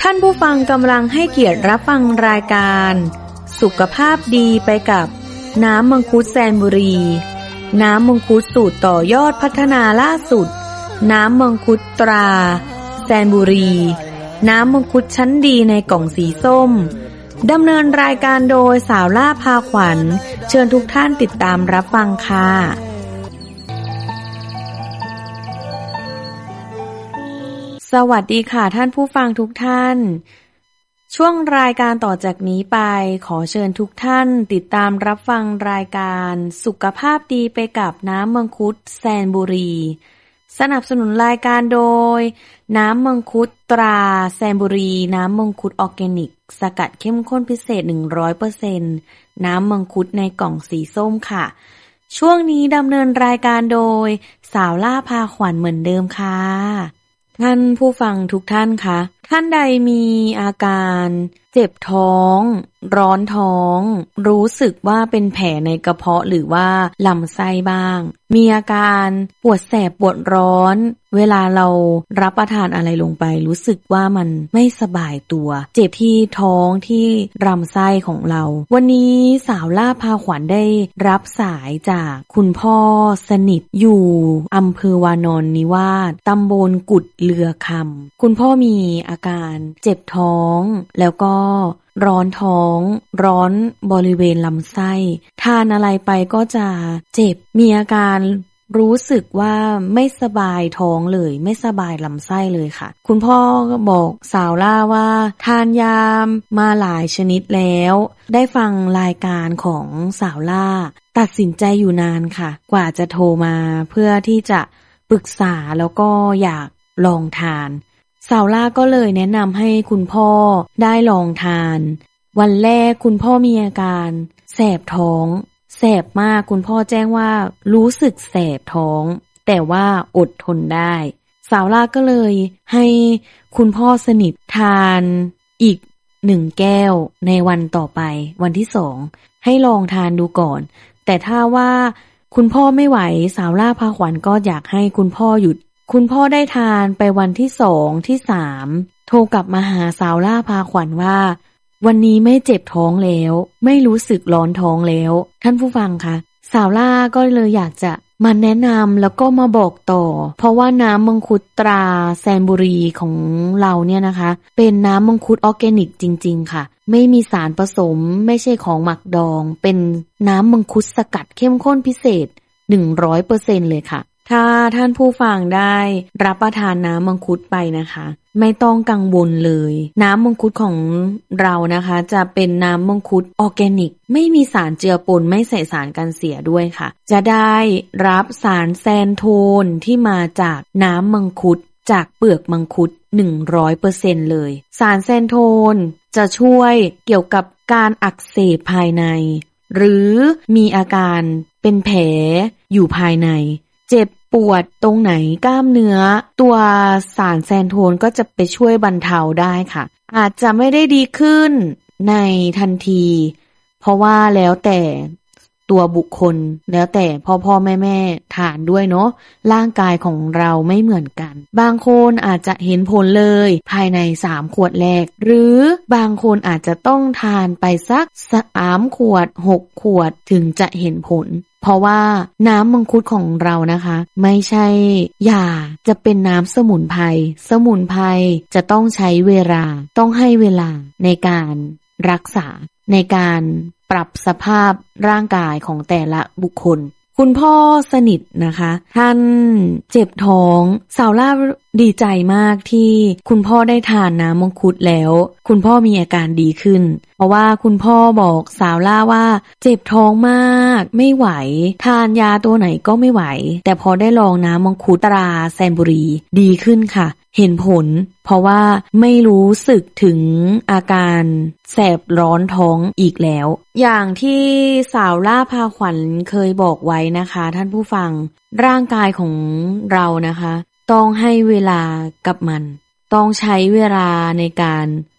ท่านผู้ฟังกำลังให้เกียรติรับฟังรายการสุขภาพดีไปกับน้ำมังคุดแซนบุรีน้ำมังคุดสูตรต่อยอดพัฒนาล่าสุดน้ำมังคุดตราแซนบุรีน้ำมังคุดชั้นดีในกล่องสีส้มดำเนินรายการโดยสาวล่าพาขวัญเชิญทุกท่านติดตามรับฟังค่ะสวัสดีค่ะท่านผู้ฟังทุกท่านช่วงรายการต่อจากนี้ไปขอเชิญทุกท่านติดตามรับฟังรายการสุขภาพดีไปกับน้ำมังคุดแซนบุรีสนับสนุนรายการโดยน้ำมังคุดตราแซนบุรีน้ำมังคุดออร์แกนิกสกัดเข้มข้นพิเศษ 100% น้ำมังคุดในกล่องสีส้มค่ะช่วงนี้ดำเนินรายการโดยสาวล่าพาขวัญเหมือนเดิมค่ะท่านผู้ฟังทุกท่านคะท่านใดมีอาการเจ็บท้องร้อนท้องรู้สึกว่าเป็นแผลในกระเพาะหรือว่าลำไส้บ้างมีอาการปวดแสบปวดร้อนเวลาเรารับประทานอะไรลงไปรู้สึกว่ามันไม่สบายตัวเจ็บที่ท้องที่ลำไส้ของเราวันนี้สาวล่าพาขวัญได้รับสายจากคุณพ่อสนิทอยู่อำเภอวานอนนิวาสตำบลกุดเรือคำคุณพ่อมีอาการเจ็บท้องแล้วก็ร้อนท้องร้อนบริเวณลำไส้ทานอะไรไปก็จะเจ็บมีอาการรู้สึกว่าไม่สบายท้องเลยไม่สบายลำไส้เลยค่ะคุณพ่อก็บอกสาวล่าว่าทานยามาหลายชนิดแล้วได้ฟังรายการของสาวล่าตัดสินใจอยู่นานค่ะกว่าจะโทรมาเพื่อที่จะปรึกษาแล้วก็อยากลองทานสาวล่าก็เลยแนะนำให้คุณพ่อได้ลองทานวันแรกคุณพ่อมีอาการแสบท้องแสบมากคุณพ่อแจ้งว่ารู้สึกแสบท้องแต่ว่าอดทนได้สาวล่าก็เลยให้คุณพ่อสนิททานอีก1 แก้วในวันต่อไปวันที่2ให้ลองทานดูก่อนแต่ถ้าว่าคุณพ่อไม่ไหวสาวล่าพาขวัญก็อยากให้คุณพ่อหยุดคุณพ่อได้ทานไปวันที่2ที่3โทรกลับมาหาสาวล่าพาขวัญว่าวันนี้ไม่เจ็บท้องแล้วไม่รู้สึกร้อนท้องแล้วท่านผู้ฟังคะสาวล่าก็เลยอยากจะมาแนะนำแล้วก็มาบอกต่อเพราะว่าน้ำมังคุดตราแซนบุรีของเราเนี่ยนะคะเป็นน้ำมังคุดออร์แกนิกจริงๆค่ะไม่มีสารผสมไม่ใช่ของหมักดองเป็นน้ำมังคุดสกัดเข้มข้นพิเศษ 100% เลยค่ะถ้าท่านผู้ฟังได้รับประทานน้ำมังคุดไปนะคะไม่ต้องกังวลเลยน้ำมังคุดของเรานะคะจะเป็นน้ำมังคุดออร์แกนิกไม่มีสารเจือปนไม่ใส่สารกันเสียด้วยค่ะจะได้รับสารแซนโทนที่มาจากน้ำมังคุดจากเปลือกมังคุด 100% เลยสารแซนโทนจะช่วยเกี่ยวกับการอักเสบภายในหรือมีอาการเป็นแผลอยู่ภายในเจ็บปวดตรงไหนกล้ามเนื้อตัวสารแซนโทนก็จะไปช่วยบรรเทาได้ค่ะอาจจะไม่ได้ดีขึ้นในทันทีเพราะว่าแล้วแต่ตัวบุคคลแล้วแต่พ่อแม่ทานด้วยเนาะร่างกายของเราไม่เหมือนกันบางคนอาจจะเห็นผลเลยภายใน3 ขวดแรกหรือบางคนอาจจะต้องทานไปสัก3 ขวด6 ขวดถึงจะเห็นผลเพราะว่าน้ำมังคุดของเรานะคะไม่ใช่ยาจะเป็นน้ำสมุนไพรสมุนไพรจะต้องใช้เวลาต้องให้เวลาในการรักษาในการปรับสภาพร่างกายของแต่ละบุคคลคุณพ่อสนิทนะคะท่านเจ็บท้องสาวล่าดีใจมากที่คุณพ่อได้ทานน้ำมังคุดแล้วคุณพ่อมีอาการดีขึ้นเพราะว่าคุณพ่อบอกสาวล่าว่าเจ็บท้องมากไม่ไหวทานยาตัวไหนก็ไม่ไหวแต่พอได้ลองน้ำมังคุดตราแซนบุรีดีขึ้นค่ะเห็นผลเพราะว่าไม่รู้สึกถึงอาการแสบร้อนท้องอีกแล้วอย่างที่สาวล่าพาขวัญเคยบอกไว้นะคะท่านผู้ฟังร่างกายของเรานะคะต้องให้เวลากับมันต้องใช้เวลาในการ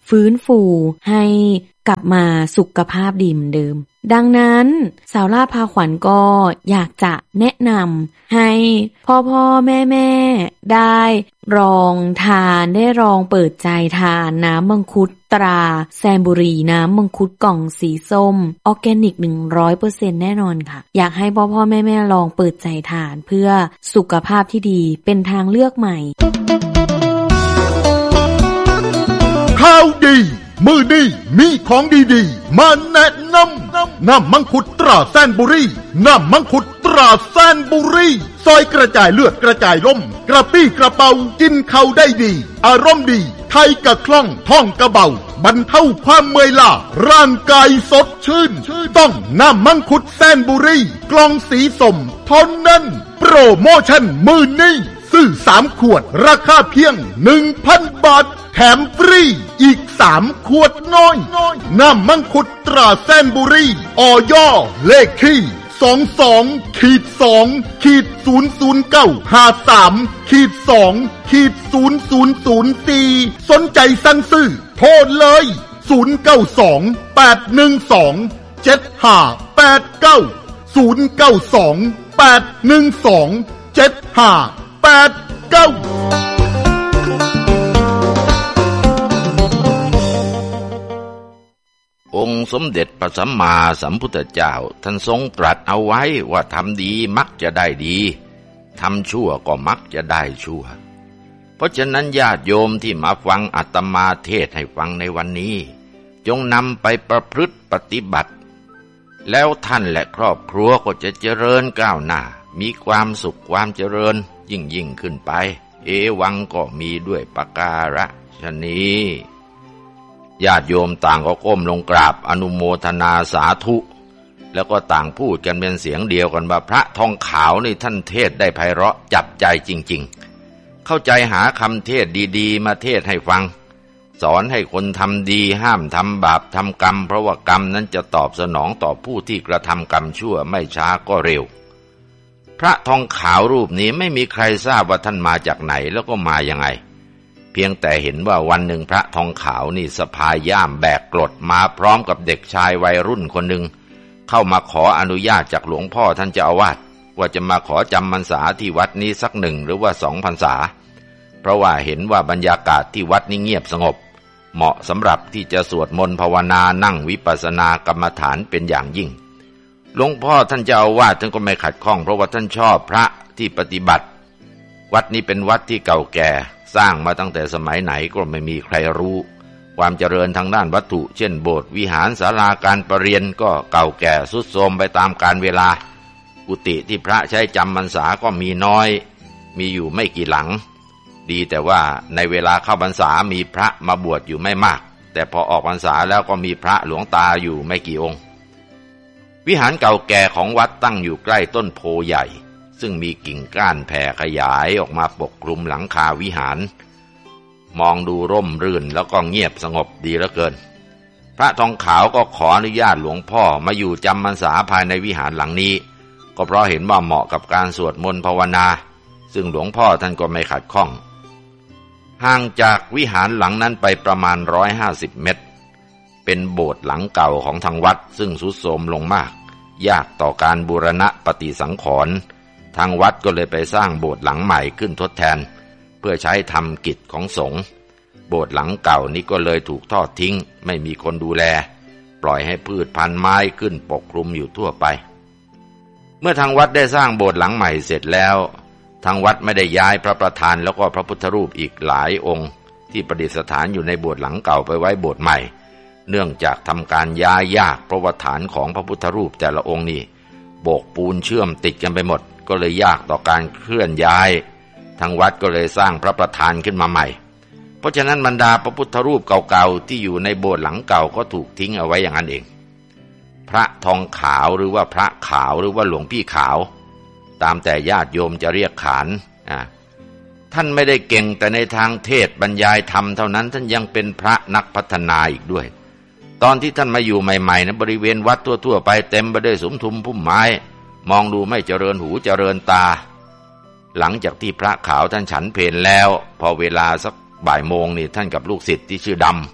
ฟื้นฟูให้กลับมาสุขภาพดีเหมือนเดิมดังนั้นสาวล่าพาขวัญก็อยากจะแนะนำให้พ่อแม่ได้ลองทานได้ลองเปิดใจทานน้ำมังคุดตราแซมบุรีน้ำมังคุดกล่องสีส้มออร์แกนิก 100% แน่นอนค่ะอยากให้พ่อแม่ลองเปิดใจทานเพื่อสุขภาพที่ดีเป็นทางเลือกใหม่ข่าวดีมือดีมีของดีๆมาแนะนำน้ำมังคุดตราแซนบุรีน้ำมังคุดตราแซนบุรีซอยกระจายเลือดกระจายลมกระปี้กระเป๋ากินเข้าได้ดีอารมณ์ดีไทยกะคล่องท่องกระเบาบรรเทาความเมื่อยล้าร่างกายสดชื่นต้องน้ำมังคุดแซนบุรีกล่องสีส้มเท่านั้นโปรโมชั่นมือนี้ซื้อ3 ขวดราคาเพียง 1,000 บาทแถมฟรีอีก3 ขวดน้อยน้ำมังคุดตราแซนบุรีอยเลขที่22-2-00953-2-0004สนใจสั่งซื้อโทรเลย092-812-7589 องค์สมเด็จพระสัมมาสัมพุทธเจ้าท่านทรงตรัสเอาไว้ว่าทำดีมักจะได้ดีทำชั่วก็มักจะได้ชั่วเพราะฉะนั้นญาติโยมที่มาฟังอาตมาเทศให้ฟังในวันนี้จงนำไปประพฤติปฏิบัติแล้วท่านและครอบครัวก็จะเจริญก้าวหน้ามีความสุขความเจริญยิ่งขึ้นไปเอวังก็มีด้วยประการฉะนี้ญาติโยมต่างก็ก้มลงกราบอนุโมทนาสาธุแล้วก็ต่างพูดกันเป็นเสียงเดียวกันว่าพระทองขาวนี่ท่านเทศได้ไพเราะจับใจจริงๆเข้าใจหาคำเทศดีๆมาเทศให้ฟังสอนให้คนทำดีห้ามทำบาปทำกรรมเพราะว่ากรรมนั้นจะตอบสนองต่อผู้ที่กระทำกรรมชั่วไม่ช้าก็เร็วพระทองขาวรูปนี้ไม่มีใครทราบว่าท่านมาจากไหนแล้วก็มายังไงเพียงแต่เห็นว่าวันหนึ่งพระทองขาวนี่สะพายย่ามแบกกรดมาพร้อมกับเด็กชายวัยรุ่นคนหนึ่งเข้ามาขออนุญาตจากหลวงพ่อท่านเจ้าอาวาสว่าจะมาขอจำพรรษาที่วัดนี้สัก1 หรือว่า 2 พรรษาเพราะว่าเห็นว่าบรรยากาศที่วัดนี้เงียบสงบเหมาะสำหรับที่จะสวดมนต์ภาวนานั่งวิปัสสนากรรมฐานเป็นอย่างยิ่งหลวงพ่อท่านเจ้าอาวาสท่านก็ไม่ขัดข้องเพราะว่าท่านชอบพระที่ปฏิบัติวัดนี้เป็นวัดที่เก่าแก่สร้างมาตั้งแต่สมัยไหนก็ไม่มีใครรู้ความเจริญทางด้านวัตถุเช่นโบสถ์วิหารศาลาการประเรียนก็เก่าแก่ทรุดโทรมไปตามกาลเวลากุฏิที่พระใช้จำพรรษาก็มีน้อยมีอยู่ไม่กี่หลังดีแต่ว่าในเวลาเข้าพรรษามีพระมาบวชอยู่ไม่มากแต่พอออกพรรษาแล้วก็มีพระหลวงตาอยู่ไม่กี่องค์วิหารเก่าแก่ของวัดตั้งอยู่ใกล้ต้นโพใหญ่ซึ่งมีกิ่งก้านแผ่ขยายออกมาปกคลุมหลังคาวิหารมองดูร่มรื่นแล้วก็เงียบสงบดีเหลือเกินพระทองขาวก็ขออนุญาตหลวงพ่อมาอยู่จำพรรษาภายในวิหารหลังนี้ก็เพราะเห็นว่าเหมาะกับการสวดมนต์ภาวนาซึ่งหลวงพ่อท่านก็ไม่ขัดข้องห่างจากวิหารหลังนั้นไปประมาณ150 เมตรเป็นโบสถ์หลังเก่าของทางวัดซึ่งทรุดโทรมลงมากยากต่อการบูรณะปฏิสังขรณ์ทางวัดก็เลยไปสร้างโบสถ์หลังใหม่ขึ้นทดแทนเพื่อใช้ทำกิจของสงฆ์โบสถ์หลังเก่านี้ก็เลยถูกทอดทิ้งไม่มีคนดูแลปล่อยให้พืชพันธุ์ไม้ขึ้นปกคลุมอยู่ทั่วไปเมื่อทางวัดได้สร้างโบสถ์หลังใหม่เสร็จแล้วทางวัดไม่ได้ย้ายพระประธานแล้วก็พระพุทธรูปอีกหลายองค์ที่ประดิษฐานอยู่ในโบสถ์หลังเก่าไปไว้โบสถ์ใหม่เนื่องจากทำการย้ายยากเพราะว่าฐานของพระพุทธรูปแต่ละองค์นี่โบกปูนเชื่อมติดกันไปหมดก็เลยยากต่อการเคลื่อนย้ายทางวัดก็เลยสร้างพระประธานขึ้นมาใหม่เพราะฉะนั้นบรรดาพระพุทธรูปเก่าๆที่อยู่ในโบสถ์หลังเก่าก็ถูกทิ้งเอาไว้อย่างนั้นเองพระทองขาวหรือว่าพระขาวหรือว่าหลวงพี่ขาวตามแต่ญาติโยมจะเรียกขานท่านไม่ได้เก่งแต่ในทางเทศบรรยายธรรมเท่านั้นท่านยังเป็นพระนักพัฒนาอีกด้วยตอนที่ท่านมาอยู่ใหม่ๆนะบริเวณวัดทั่วๆไปเต็มไปด้วยสุมทุมพุ่มไม้มองดูไม่เจริญหูเจริญตาหลังจากที่พระขาวท่านฉันเพลแล้วพอเวลาสักบ่ายโมงนี่ท่านกับลูกศิษย์ที่ชื่อดำ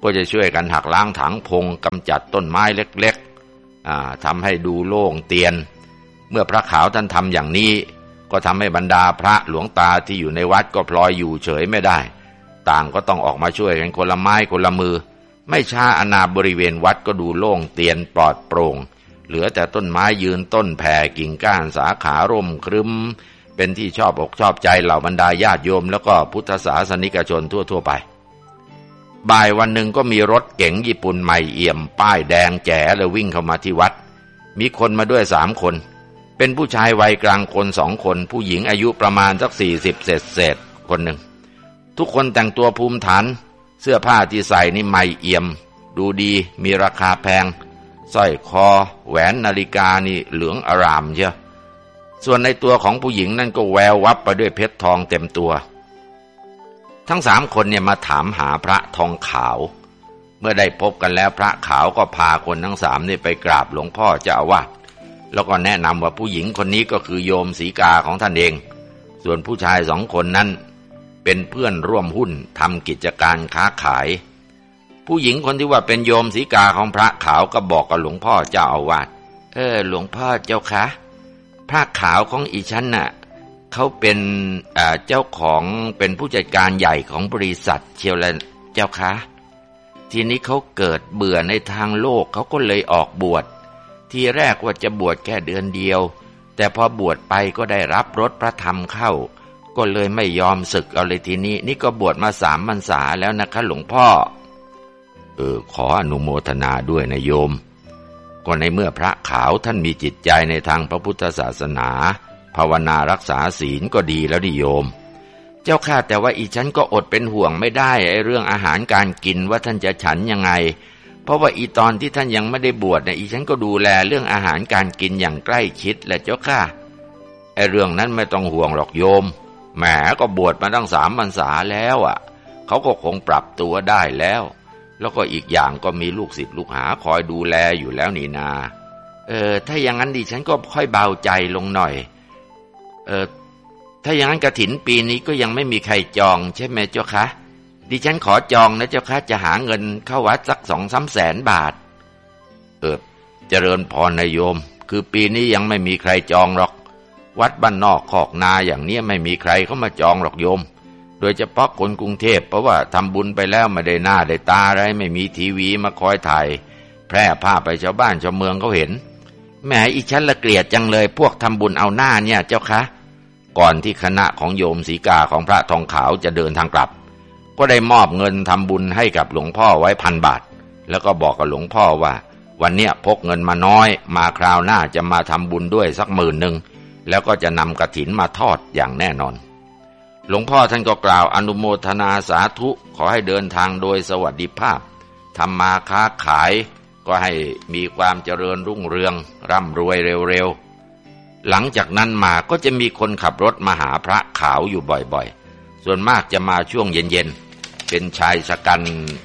ก็จะช่วยกันหักล้างถางพงกำจัดต้นไม้เล็กๆทำให้ดูโล่งเตียนเมื่อพระขาวท่านทำอย่างนี้ก็ทำให้บรรดาพระหลวงตาที่อยู่ในวัดก็พลอยอยู่เฉยไม่ได้ต่างก็ต้องออกมาช่วยกันคนละไม้คนละมือไม่ช้าอาณาบริเวณวัดก็ดูโล่งเตียนปลอดโปร่งเหลือแต่ต้นไม้ยืนต้นแผ่กิ่งก้านสาขาร่มครึ้มเป็นที่ชอบอกชอบใจเหล่าบรรดาญาติโยมแล้วก็พุทธศาสนิกชนทั่วๆไปบ่ายวันหนึ่งก็มีรถเก๋งญี่ปุ่นใหม่เอี่ยมป้ายแดงแจ๋เลยวิ่งเข้ามาที่วัดมีคนมาด้วย3 คนเป็นผู้ชายวัยกลางคน2 คนผู้หญิงอายุประมาณสัก40เศษคนหนึ่งทุกคนแต่งตัวภูมิฐานเสื้อผ้าที่ใส่นี่ใหม่เอี่ยมดูดีมีราคาแพงสร้อยคอแหวนนาฬิกานี่เหลืองอร่ามเชียวส่วนในตัวของผู้หญิงนั่นก็แวววับไปด้วยเพชรทองเต็มตัวทั้ง3 คนเนี่ยมาถามหาพระทองขาวเมื่อได้พบกันแล้วพระขาวก็พาคนทั้ง3นี่ไปกราบหลวงพ่อเจ้าอาวาสแล้วก็แนะนำว่าผู้หญิงคนนี้ก็คือโยมศรีกาของท่านเองส่วนผู้ชาย2 คนนั้นเป็นเพื่อนร่วมหุ้นทำกิจการค้าขายผู้หญิงคนที่ว่าเป็นโยมศรีกาของพระขาวก็บอกกับหลวงพ่อเจ้าอาวาสหลวงพ่อเจ้าคะพระขาวของอีฉันน่ะเขาเป็นเจ้าของเป็นผู้จัดการใหญ่ของบริษัทเชียวแล้วเจ้าคะทีนี้เขาเกิดเบื่อในทางโลกเขาก็เลยออกบวชทีแรกว่าจะบวชแค่เดือนเดียวแต่พอบวชไปก็ได้รับรสพระธรรมเข้าก็เลยไม่ยอมสึกเอาเลยทีนี้นี่ก็บวชมา3 พรรษาแล้วนะคะหลวงพ่อขออนุโมทนาด้วยนะโยมก็ในเมื่อพระขาวท่านมีจิตใจในทางพระพุทธศาสนาภาวนารักษาศีลก็ดีแล้วดิโยมเจ้าข้าแต่ว่าอีฉันก็อดเป็นห่วงไม่ได้ไอ้เรื่องอาหารการกินว่าท่านจะฉันยังไงเพราะว่าอีตอนที่ท่านยังไม่ได้บวชเนี่ยอีฉันก็ดูแลเรื่องอาหารการกินอย่างใกล้ชิดแหละเจ้าข้าไอ้เรื่องนั้นไม่ต้องห่วงหรอกโยมแหมก็บวชมาตั้ง3 พรรษาแล้วเขาก็คงปรับตัวได้แล้วก็อีกอย่างก็มีลูกศิษย์ลูกหาคอยดูแลอยู่แล้วนี่นาถ้าอย่างนั้นดิฉันก็ค่อยเบาใจลงหน่อยถ้าอย่างนั้นกฐินปีนี้ก็ยังไม่มีใครจองใช่ไหมเจ้าคะดิฉันขอจองนะเจ้าคะจะหาเงินเข้าวัดสัก2-3 แสนบาทเจริญพรนะโยมคือปีนี้ยังไม่มีใครจองหรอกวัดบ้านนอกคอกนาอย่างนี้ไม่มีใครเข้ามาจองหรอกโยมโดยเฉพาะคนกรุงเทพเพราะว่าทำบุญไปแล้วไม่ได้หน้าได้ตาอะไรไม่มีทีวีมาคอยถ่ายแพร่ภาพไปชาวบ้านชาวเมืองเขาเห็นแหมอีฉันละเกลียดจังเลยพวกทำบุญเอาหน้าเนี่ยเจ้าคะก่อนที่คณะของโยมศรีกาของพระทองขาวจะเดินทางกลับก็ได้มอบเงินทำบุญให้กับหลวงพ่อไว้1,000 บาทแล้วก็บอกกับหลวงพ่อว่าวันเนี้ยพกเงินมาน้อยมาคราวหน้าจะมาทำบุญด้วยสัก10,000แล้วก็จะนำกฐินมาทอดอย่างแน่นอนหลวงพ่อท่านก็กล่าวอนุโมทนาสาธุขอให้เดินทางโดยสวัสดิภาพทำมาค้าขายก็ให้มีความเจริญรุ่งเรืองร่ำรวยเร็วๆหลังจากนั้นมาก็จะมีคนขับรถมาหาพระขาวอยู่บ่อยๆส่วนมากจะมาช่วงเย็นๆเป็นชายชะกัน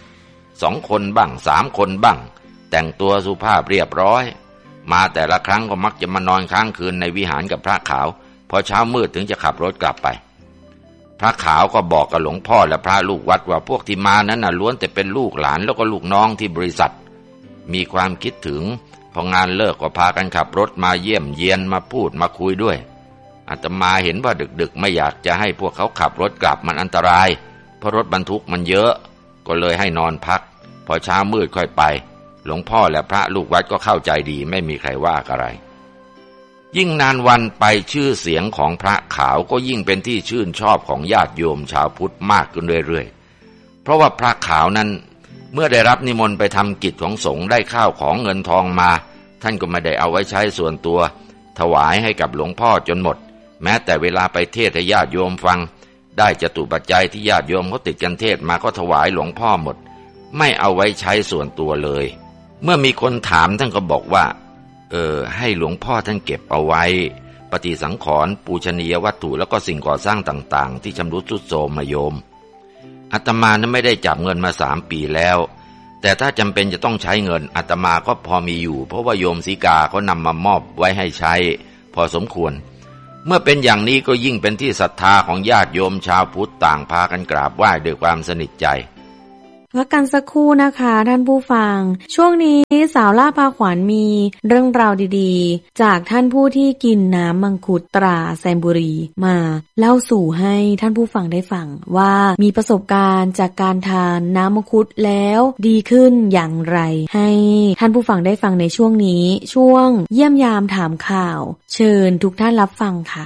2 คนบ้าง3 คนบ้างแต่งตัวสุภาพเรียบร้อยมาแต่ละครั้งก็มักจะมานอนค้างคืนในวิหารกับพระขาวพอเช้ามืดถึงจะขับรถกลับไปพระขาวก็บอกกับหลวงพ่อและพระลูกวัดว่าพวกที่มานั้นล้วนแต่เป็นลูกหลานแล้วก็ลูกน้องที่บริษัทมีความคิดถึงพองานเลิกก็พากันขับรถมาเยี่ยมเยียนมาพูดมาคุยด้วยอาตมาเห็นว่าดึกๆไม่อยากจะให้พวกเขาขับรถกลับมันอันตรายเพราะรถบรรทุกมันเยอะก็เลยให้นอนพักพอเช้ามืดค่อยไปหลวงพ่อและพระลูกวัดก็เข้าใจดีไม่มีใครว่าอะไรยิ่งนานวันไปชื่อเสียงของพระขาวก็ยิ่งเป็นที่ชื่นชอบของญาติโยมชาวพุทธมากขึ้นเรื่อยๆเพราะว่าพระขาวนั้นเมื่อได้รับนิมนต์ไปทำกิจของสงฆ์ได้ข้าวของเงินทองมาท่านก็ไม่ได้เอาไว้ใช้ส่วนตัวถวายให้กับหลวงพ่อจนหมดแม้แต่เวลาไปเทศน์ให้ญาติโยมฟังได้จตุปัจจัยที่ญาติโยมเขาติดกันเทศน์มาก็ถวายหลวงพ่อหมดไม่เอาไว้ใช้ส่วนตัวเลยเมื่อมีคนถามท่านก็บอกว่าให้หลวงพ่อท่านเก็บเอาไว้ปฏิสังขรณ์ปูชนียวัตถุแล้วก็สิ่งก่อสร้างต่างๆที่ชำรุดทรุดโทรมมาโยมอาตมานั้นไม่ได้จับเงินมา3 ปีแล้วแต่ถ้าจำเป็นจะต้องใช้เงินอาตมาก็พอมีอยู่เพราะว่าโยมศรีกาเขานำมามอบไว้ให้ใช้พอสมควรเมื่อเป็นอย่างนี้ก็ยิ่งเป็นที่ศรัทธาของญาติโยมชาวพุทธต่างพากันกราบไหว้ด้วยความสนิทใจพักกันสักครู่นะคะท่านผู้ฟังช่วงนี้สาวล่าพาขวัญมีเรื่องราวดีๆจากท่านผู้ที่กินน้ำมังคุดตราแซมบุรีมาเล่าสู่ให้ท่านผู้ฟังได้ฟังว่ามีประสบการณ์จากการทานน้ำมังคุดแล้วดีขึ้นอย่างไรให้ท่านผู้ฟังได้ฟังในช่วงนี้ช่วงเยี่ยมยามถามข่าวเชิญทุกท่านรับฟังค่ะ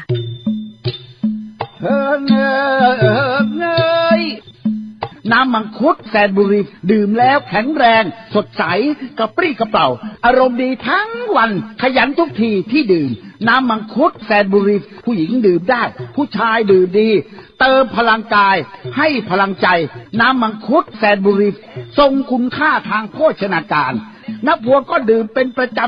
น้ำมังคุดแซนบุรีดื่มแล้วแข็งแรงสดใสกระปรี้กระเปร่าอารมณ์ดีทั้งวันขยันทุกทีที่ดื่มน้ำมังคุดแซนบุรีผู้หญิงดื่มได้ผู้ชายดื่มดีเติมพลังกายให้พลังใจน้ำมังคุดแซนบุรีทรงคุณค่าทางโภชนาการนักพวงก็ดื่มเป็นประจ